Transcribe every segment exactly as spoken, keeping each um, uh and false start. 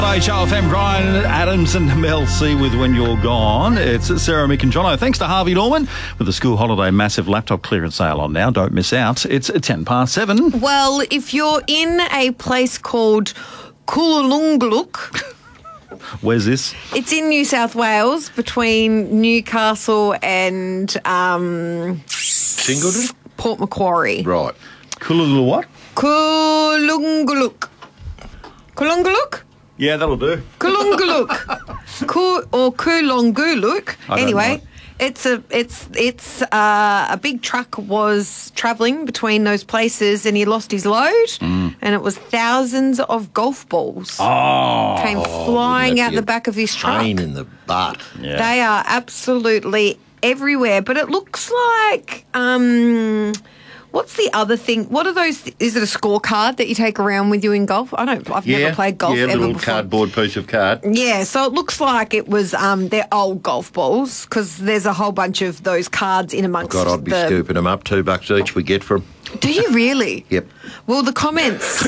H R F M, Brian Adams and Mel C with When You're Gone. It's Sarah, Mick and Jono. Thanks to Harvey Norman with the school holiday massive laptop clearance sale on now. Don't miss out. It's ten past seven. Well, if you're in a place called Coolaloongaluk, Where's this? it's in New South Wales between Newcastle and um, Singleton? Port Macquarie. Right. Coolaloongaluk what? Coolaloongaluk. Coolaloongaluk? Yeah, that'll do. Coolaloongaluk. Cool or Coolonguluk. I don't Anyway, know. it's a it's it's uh, a big truck was travelling between those places and he lost his load, Mm. and it was thousands of golf balls Oh. came Oh, flying wouldn't that out be the a back of his truck. Pain in the butt. Yeah. They are absolutely everywhere, but it looks like um what's the other thing? What are those? Is it a scorecard that you take around with you in golf? I don't. I've Yeah. never played golf yeah, ever little before. cardboard piece of card. Yeah, so it looks like it was um, their old golf balls because there's a whole bunch of those cards in amongst God, I'd be the... scooping them up. Two bucks each we get from. Do you really? Yep. Well, the comments...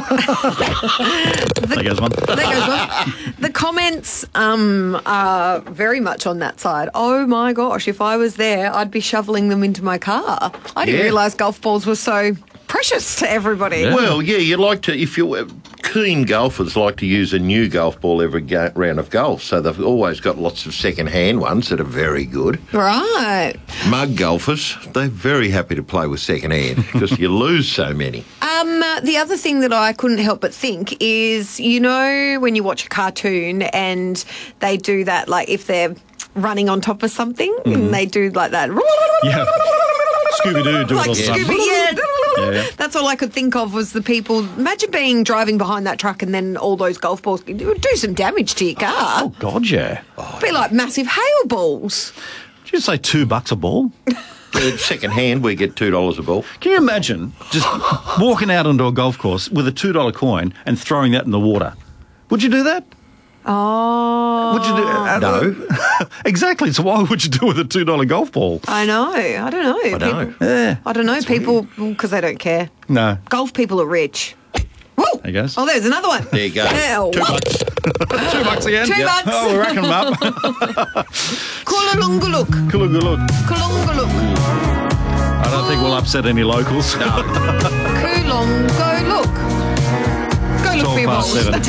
There goes one. There goes one. The comments um, are very much on that side. Oh, my gosh, if I was there, I'd be shoveling them into my car. I didn't Yeah. realise golf balls were so precious to everybody. Yeah. Well, yeah, you like to, if you're keen golfers like to use a new golf ball every ga- round of golf, so they've always got lots of second-hand ones that are very good. Right. Mug golfers, they're very happy to play with second-hand because you lose so many. Um, uh, the other thing that I couldn't help but think is, you know, when you watch a cartoon and they do that, like if they're running on top of something and they do like that. Yeah. Scooby-Doo do it Like all the time. Scooby, yeah. Yeah, yeah. That's all I could think of was the people. Imagine being driving behind that truck and then all those golf balls it would do some damage to your car. Oh, God, yeah. Be like massive hail balls. Did you say two bucks a ball? Uh, second-hand, we get two dollars a ball. Can you imagine just walking out onto a golf course with a two dollar coin and throwing that in the water? Would you do that? Oh, Would you do uh, No. Exactly. So why would you do it with a two dollar golf ball? I know. I don't know. I know. People, Yeah. I don't know. People, because they don't care. No. Golf people are rich. Woo! There you go. Oh, there's another one. There you go. Yeah, Two whoa. bucks. Two bucks again. Two bucks. Oh, we're racking them up. Coolaloongaluk. Coolaloongaluk. Coolaloongaluk. I don't think we'll upset any locals. Coolong, go look. Go look for twelve your past balls. seven.